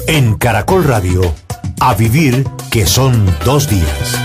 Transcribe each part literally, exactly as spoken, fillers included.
En Caracol Radio, a vivir que son dos días.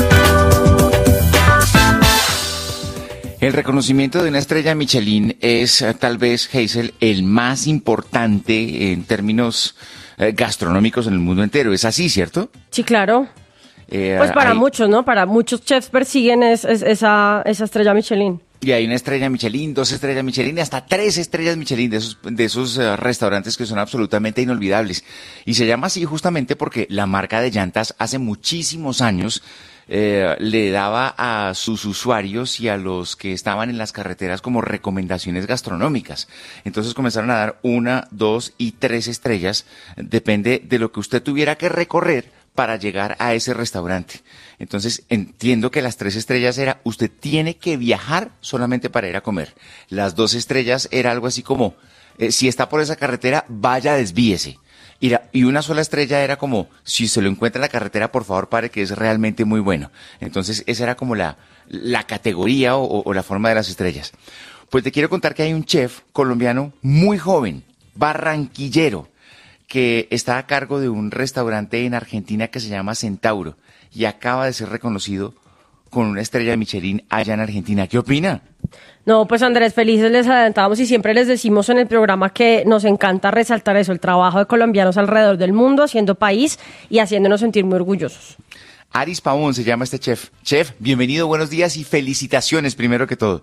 El reconocimiento de una estrella Michelin es eh, tal vez, Hazel, el más importante en términos eh, gastronómicos en el mundo entero. ¿Es así, cierto? Sí, claro. Eh, Pues para hay- muchos, ¿no? Para muchos chefs persiguen es, es- esa, esa estrella Michelin. Y hay una estrella Michelin, dos estrellas Michelin y hasta tres estrellas Michelin de esos, de esos eh, restaurantes que son absolutamente inolvidables. Y se llama así justamente porque la marca de llantas hace muchísimos años eh, le daba a sus usuarios y a los que estaban en las carreteras como recomendaciones gastronómicas. Entonces comenzaron a dar una, dos y tres estrellas, depende de lo que usted tuviera que recorrer para llegar a ese restaurante. Entonces entiendo que las tres estrellas era, usted tiene que viajar solamente para ir a comer. Las dos estrellas era algo así como, eh, si está por esa carretera, vaya, desvíese. Y, la- y una sola estrella era como, si se lo encuentra en la carretera, por favor, pare, que es realmente muy bueno. Entonces esa era como la, la categoría o, o- o la forma de las estrellas. Pues te quiero contar que hay un chef colombiano muy joven, barranquillero, que está a cargo de un restaurante en Argentina que se llama Centauro y acaba de ser reconocido con una estrella de Michelin allá en Argentina. ¿Qué opina? No, pues Andrés, felices les adelantamos y siempre les decimos en el programa que nos encanta resaltar eso, el trabajo de colombianos alrededor del mundo, haciendo país y haciéndonos sentir muy orgullosos. Aris Pavón se llama este chef. Chef, bienvenido, buenos días y felicitaciones primero que todo.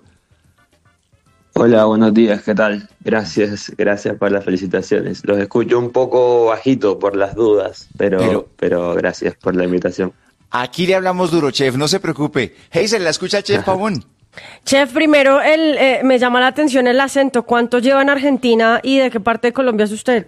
Hola, buenos días, ¿qué tal? Gracias, gracias por las felicitaciones. Los escucho un poco bajito por las dudas, pero, Pero- pero, gracias por la invitación. Aquí le hablamos duro, chef, no se preocupe. Hazel, ¿la escucha, chef Pavón? Chef, primero el, eh, me llama la atención el acento. ¿Cuánto lleva en Argentina y de qué parte de Colombia es usted?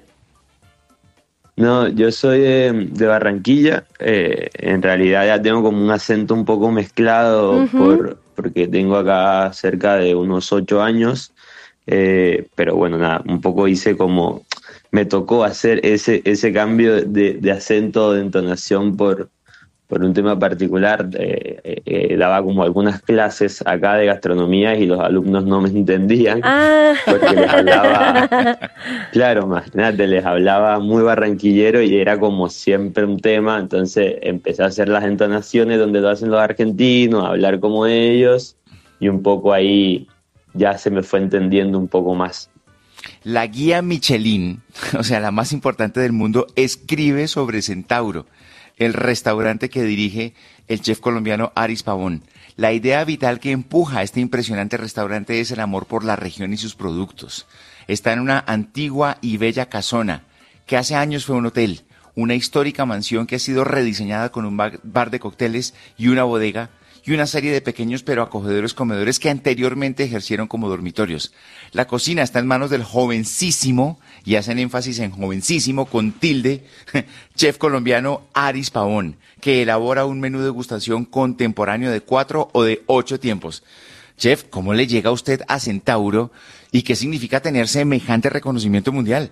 No, yo soy de, de Barranquilla. Eh, en realidad ya tengo como un acento un poco mezclado por, porque tengo acá cerca de unos ocho años. Eh, pero bueno, nada, un poco hice como, me tocó hacer ese, ese cambio de, de acento, de entonación por, por un tema particular. Eh, eh, eh, daba como algunas clases acá de gastronomía y los alumnos no me entendían. Ah, Porque les hablaba, claro, imagínate, les hablaba muy barranquillero y era como siempre un tema, entonces empecé a hacer las entonaciones donde lo hacen los argentinos, a hablar como ellos, y un poco ahí ya se me fue entendiendo un poco más. La guía Michelin, o sea, la más importante del mundo, escribe sobre Centauro, el restaurante que dirige el chef colombiano Aris Pavón. La idea vital que empuja a este impresionante restaurante es el amor por la región y sus productos. Está en una antigua y bella casona, que hace años fue un hotel, una histórica mansión que ha sido rediseñada con un bar bar de cócteles y una bodega, y una serie de pequeños pero acogedores comedores que anteriormente ejercieron como dormitorios. La cocina está en manos del jovencísimo, y hacen énfasis en jovencísimo con tilde, chef colombiano Aris Pavón, que elabora un menú de degustación contemporáneo de cuatro o de ocho tiempos. Chef, ¿cómo le llega a usted a Centauro y qué significa tener semejante reconocimiento mundial?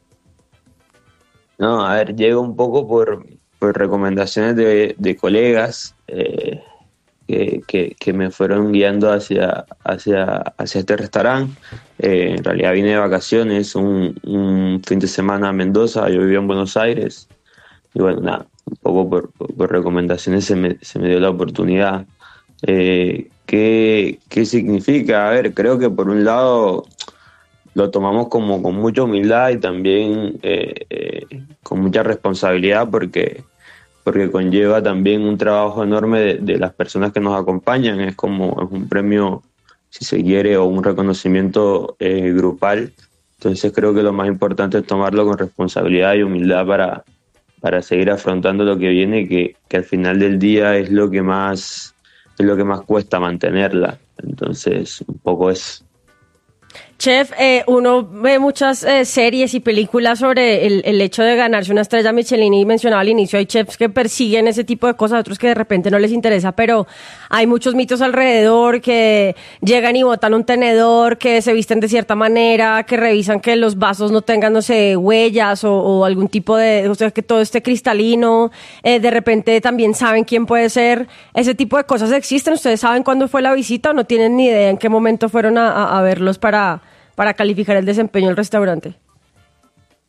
No, a ver, llego un poco por, por recomendaciones de, de colegas eh, que, que, que me fueron guiando hacia, hacia, hacia este restaurante. Eh, en realidad vine de vacaciones un, un fin de semana a Mendoza, yo vivía en Buenos Aires, y bueno, nada, un poco por, por, por recomendaciones se me, se me dio la oportunidad. Eh, ¿qué, ¿Qué significa? A ver, creo que por un lado lo tomamos como con mucha humildad y también eh, eh, con mucha responsabilidad porque, porque conlleva también un trabajo enorme de, de las personas que nos acompañan. Es como es un premio, si se quiere, o un reconocimiento eh, grupal. Entonces creo que lo más importante es tomarlo con responsabilidad y humildad para, para seguir afrontando lo que viene, que, que al final del día es lo que más, es lo que más cuesta mantenerla. Entonces, un poco es... Chef, eh, uno ve muchas eh, series y películas sobre el, el hecho de ganarse una estrella Michelin y mencionaba al inicio, hay chefs que persiguen ese tipo de cosas, otros que de repente no les interesa, pero hay muchos mitos alrededor que llegan y botan un tenedor, que se visten de cierta manera, que revisan que los vasos no tengan, no sé, huellas o, o algún tipo de, o sea, que todo esté cristalino, eh, de repente también saben quién puede ser, ese tipo de cosas existen. ¿Ustedes saben cuándo fue la visita o no tienen ni idea en qué momento fueron a, a, a verlos para... para calificar el desempeño del restaurante?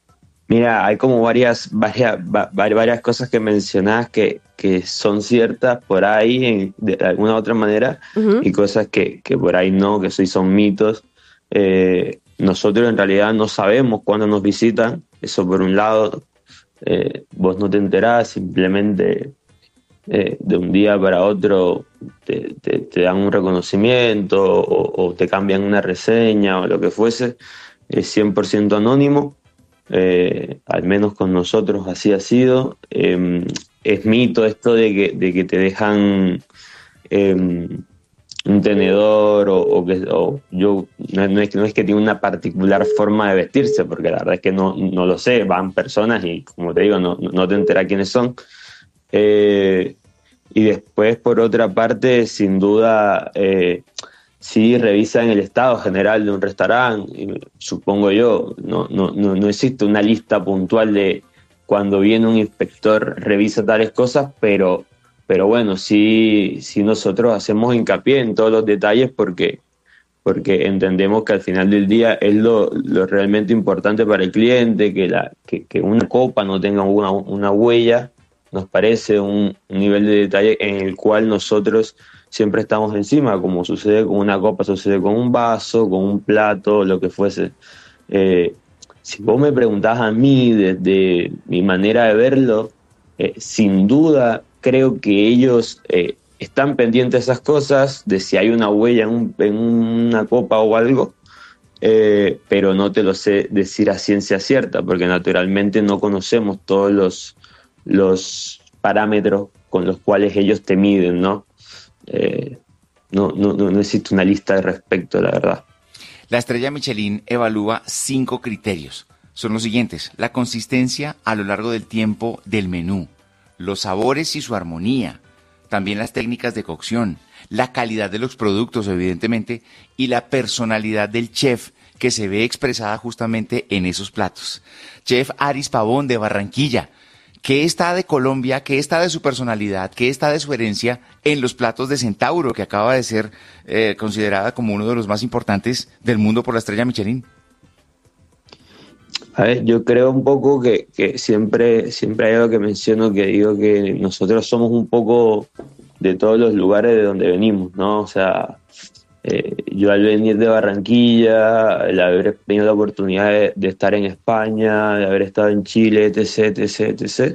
Mira, hay como varias, varias, va- varias cosas que mencionás que, que son ciertas por ahí en- de alguna u otra manera, Ujú. y cosas que, que por ahí no, que sí son mitos. Eh, nosotros en realidad no sabemos cuándo nos visitan, eso por un lado. Eh, vos no te enterás, simplemente eh, de un día para otro te, te- te dan un reconocimiento o, o te cambian una reseña o lo que fuese. Es cien por ciento anónimo. Eh, al menos con nosotros así ha sido. Eh, es mito esto de que, de que te dejan eh, un tenedor o, o que o yo no, no es, no es que tiene una particular forma de vestirse, porque la verdad es que no, no lo sé, van personas y como te digo, no, no te enteras quiénes son. Eh, y después, por otra parte, sin duda, eh, sí revisan el estado general de un restaurante, y supongo yo, no, no, no, no existe una lista puntual de cuando viene un inspector revisa tales cosas, pero, pero bueno, sí, sí nosotros hacemos hincapié en todos los detalles porque, porque entendemos que al final del día es lo, lo realmente importante para el cliente, que, la, que, que una copa no tenga una, una huella, nos parece un, un nivel de detalle en el cual nosotros siempre estamos encima, como sucede con una copa, sucede con un vaso, con un plato, lo que fuese. Eh, si vos me preguntás a mí desde mi manera de verlo, eh, sin duda creo que ellos eh, están pendientes de esas cosas, de si hay una huella en, un- en una copa o algo, eh, pero no te lo sé decir a ciencia cierta, porque naturalmente no conocemos todos los, los parámetros con los cuales ellos te miden, ¿no? Eh, no, no, no, no existe una lista al respecto, la verdad. La estrella Michelin evalúa cinco criterios. Son los siguientes: la consistencia a lo largo del tiempo del menú, los sabores y su armonía, también las técnicas de cocción, la calidad de los productos, evidentemente, y la personalidad del chef, que se ve expresada justamente en esos platos. Chef Aris Pavón, de Barranquilla, ¿qué está de Colombia, qué está de su personalidad, qué está de su herencia en los platos de Centauro, que acaba de ser eh, considerada como uno de los más importantes del mundo por la estrella Michelin? A ver, yo creo un poco que, que siempre, siempre hay algo que menciono, que digo que nosotros somos un poco de todos los lugares de donde venimos, ¿no? O sea, eh, yo al venir de Barranquilla, el haber tenido la oportunidad de, de estar en España, de haber estado en Chile, etc, etc, etc,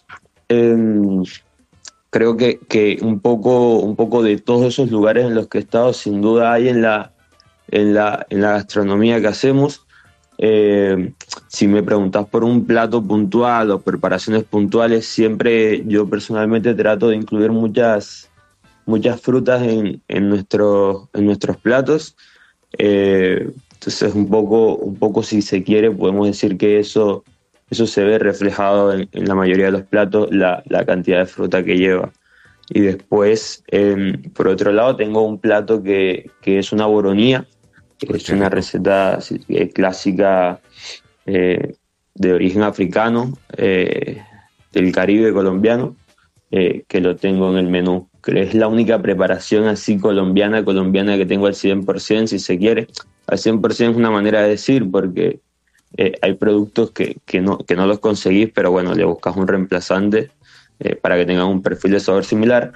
em, creo que, que un poco, un poco de todos esos lugares en los que he estado, sin duda hay en la, en la, en la gastronomía que hacemos. Eh, si me preguntas por un plato puntual o preparaciones puntuales, siempre yo personalmente trato de incluir muchas, muchas frutas en, en, nuestro, en nuestros platos. Eh, entonces, un poco, un poco, si se quiere, podemos decir que eso, eso se ve reflejado en, en la mayoría de los platos, la, la cantidad de fruta que lleva. Y después, eh, por otro lado, tengo un plato que, que es una boronía, que Uy, es qué una rico. receta así, eh, clásica eh, de origen africano, eh, del Caribe colombiano, eh, que lo tengo en el menú. Que es la única preparación así colombiana, colombiana que tengo al cien por ciento, si se quiere. Al cien por ciento es una manera de decir, porque eh, hay productos que, que, no, que no los conseguís, pero bueno, le buscas un reemplazante eh, para que tengan un perfil de sabor similar.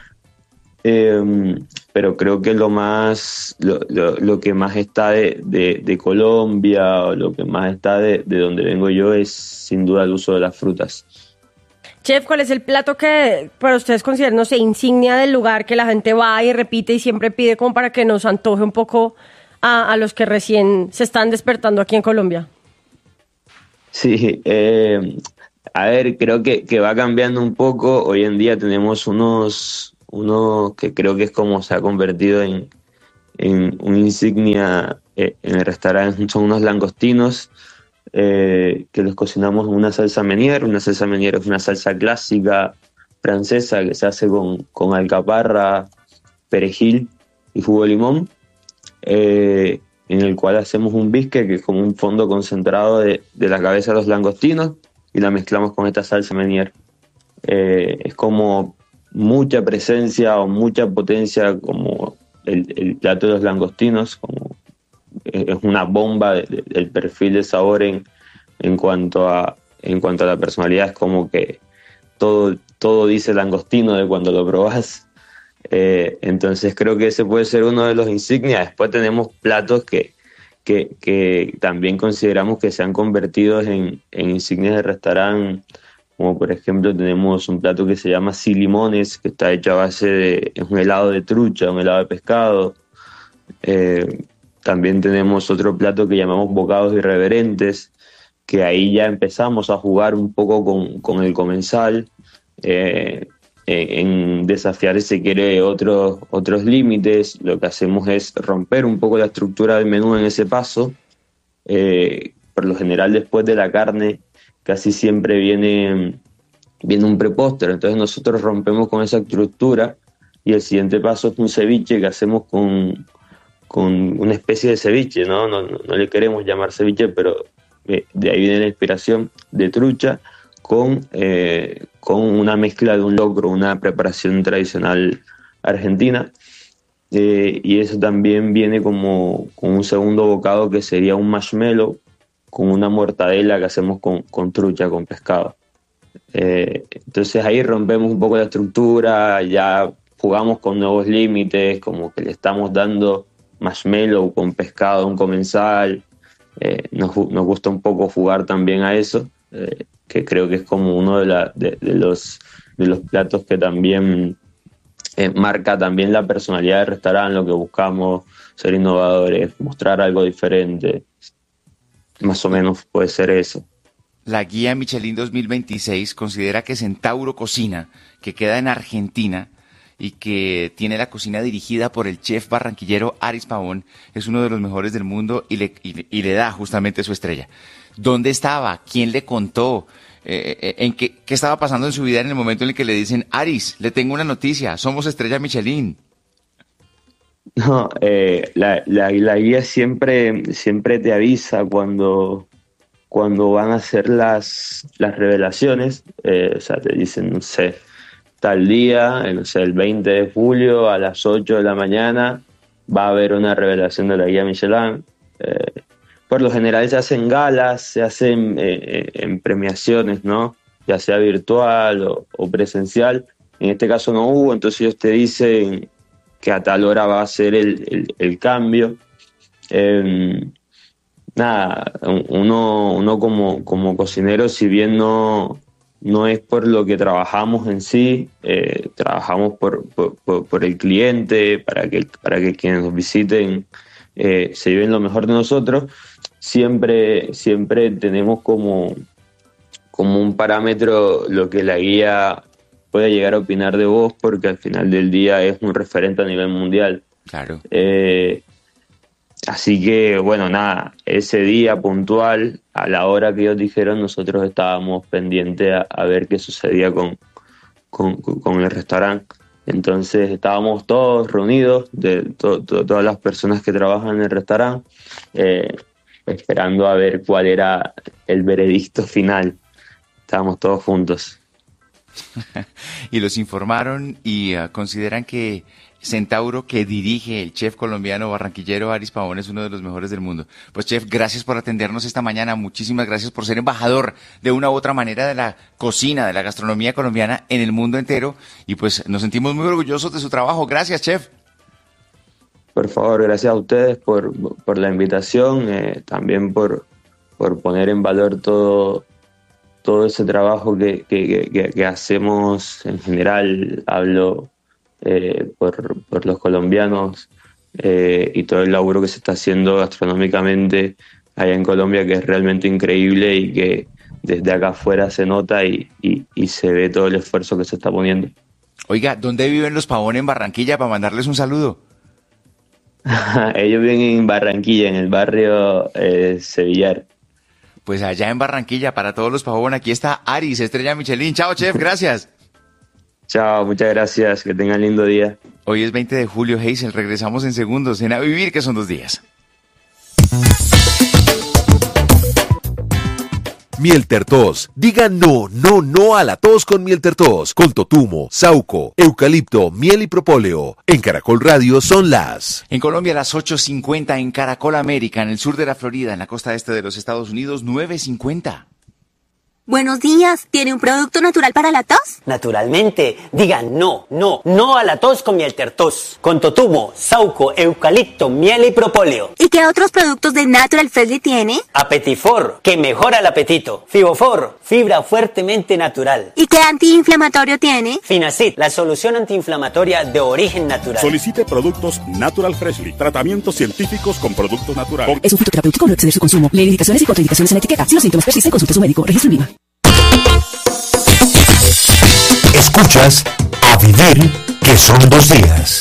Eh, pero creo que lo más lo, lo, lo que más está de, de, de Colombia, o lo que más está de, de donde vengo yo, es sin duda el uso de las frutas. Chef, ¿cuál es el plato que para ustedes consideran, no sé, insignia del lugar, que la gente va y repite y siempre pide, como para que nos antoje un poco a, a los que recién se están despertando aquí en Colombia? Sí, eh, a ver, creo que, que va cambiando un poco. Hoy en día tenemos unos, unos que creo que es como se ha convertido en, en una insignia eh, en el restaurante, son unos langostinos eh, que los cocinamos en una salsa Meunier. Una salsa Meunier es una salsa clásica francesa que se hace con, con alcaparra, perejil y jugo de limón, eh, en el cual hacemos un bisque que es como un fondo concentrado de, de la cabeza de los langostinos, y la mezclamos con esta salsa Meunier. Eh, es como mucha presencia o mucha potencia, como el, el plato de los langostinos, como es una bomba de, de, del perfil de sabor en, en cuanto a en cuanto a la personalidad, es como que todo, todo dice langostino de cuando lo probás. Eh, entonces creo que ese puede ser uno de los insignias. Después tenemos platos que, que, que también consideramos que se han convertido en, en insignias de restaurante, como por ejemplo tenemos un plato que se llama Silimones, que está hecho a base de, es un helado de trucha, un helado de pescado. Eh, también tenemos otro plato que llamamos bocados irreverentes, que ahí ya empezamos a jugar un poco con, con el comensal, eh, en desafiar, si quiere, otros, otros límites. Lo que hacemos es romper un poco la estructura del menú en ese paso. Eh, por lo general, después de la carne, casi siempre viene, viene un prepóster. Entonces nosotros rompemos con esa estructura y el siguiente paso es un ceviche que hacemos con, con una especie de ceviche, ¿no? No, no, no le queremos llamar ceviche, pero de, de ahí viene la inspiración, de trucha, con, eh, con una mezcla de un locro, una preparación tradicional argentina. Eh, y eso también viene como con un segundo bocado que sería un marshmallow con una mortadela que hacemos con, con trucha, con pescado. Eh, entonces ahí rompemos un poco la estructura, ya jugamos con nuevos límites, como que le estamos dando marshmallow con pescado a un comensal. Eh, nos, nos gusta un poco jugar también a eso. Eh, que creo que es como uno de, la, de, de, los, de los platos que también eh, marca también la personalidad del restaurante, lo que buscamos, ser innovadores, mostrar algo diferente. Más o menos puede ser eso. La guía Michelin dos mil veintiséis considera que Centauro Cocina, que queda en Argentina y que tiene la cocina dirigida por el chef barranquillero Aris Pavón, es uno de los mejores del mundo y le, y, y le da justamente su estrella. ¿Dónde estaba? ¿Quién le contó? Eh, ¿en qué, qué estaba pasando en su vida en el momento en el que le dicen, Aris, le tengo una noticia, somos estrella Michelin? No, eh, la, la, la guía siempre, siempre te avisa cuando, cuando van a hacer las, las revelaciones. Eh, o sea, te dicen, no sé, tal día, no sé, el veinte de julio a las ocho de la mañana va a haber una revelación de la guía Michelin. Eh, por lo general se hacen galas, se hacen eh, en premiaciones, ¿no? Ya sea virtual o, o presencial. En este caso no hubo, entonces ellos te dicen que a tal hora va a ser el, el, el cambio. Eh, nada, uno, uno como, como cocinero, si bien no, no es por lo que trabajamos en sí, eh, trabajamos por, por, por, por el cliente, para que, para que quienes nos visiten eh, se lleven lo mejor de nosotros. Siempre, siempre tenemos como, como un parámetro lo que la guía puede llegar a opinar de vos, porque al final del día es un referente a nivel mundial. Claro. Eh, así que, bueno, nada, ese día puntual, a la hora que ellos dijeron, nosotros estábamos pendientes a, a ver qué sucedía con, con, con el restaurante. Entonces estábamos todos reunidos, de to, to, todas las personas que trabajan en el restaurante, eh, esperando a ver cuál era el veredicto final. Estábamos todos juntos. Y los informaron y uh, consideran que Centauro, que dirige el chef colombiano barranquillero Aris Pavón, es uno de los mejores del mundo. Pues chef, gracias por atendernos esta mañana, muchísimas gracias por ser embajador de una u otra manera de la cocina, de la gastronomía colombiana en el mundo entero, y pues nos sentimos muy orgullosos de su trabajo. Gracias, chef. Por favor, gracias a ustedes por, por la invitación, eh, también por, por poner en valor todo todo ese trabajo que, que, que, que hacemos en general. Hablo eh, por, por los colombianos eh, y todo el laburo que se está haciendo gastronómicamente allá en Colombia, que es realmente increíble y que desde acá afuera se nota y, y, y se ve todo el esfuerzo que se está poniendo. Oiga, ¿dónde viven los Pavón en Barranquilla para mandarles un saludo? Ellos viven en Barranquilla, en el barrio eh, Sevillar. Pues allá en Barranquilla, para todos los Pavón, aquí está Aris, estrella Michelin. Chao, chef, gracias. Chao, muchas gracias, que tengan lindo día. Hoy es veinte de julio, Hazel, regresamos en segundos en A Vivir, que son dos días. Mieltertos. Diga no, no, no a la tos con Mieltertos. Con totumo, sauco, eucalipto, miel y propóleo. En Caracol Radio son las... En Colombia, las ocho cincuenta, en Caracol América, en el sur de la Florida, en la costa este de los Estados Unidos, nueve cincuenta. Buenos días, ¿tiene un producto natural para la tos? Naturalmente, digan no, no, no a la tos con miel tertos. Con totumo, sauco, eucalipto, miel y propóleo. ¿Y qué otros productos de Natural Freshly tiene? Apetifor, que mejora el apetito. Fibofor, fibra fuertemente natural. ¿Y qué antiinflamatorio tiene? Finacid, la solución antiinflamatoria de origen natural. Solicite productos Natural Freshly, tratamientos científicos con productos naturales. Es un fitoterapéutico, no exceder su consumo. Lee indicaciones y contraindicaciones en la etiqueta. Si los síntomas persisten, consulte a su médico. Registro INVIMA. Escuchas A Vivir, que son dos días.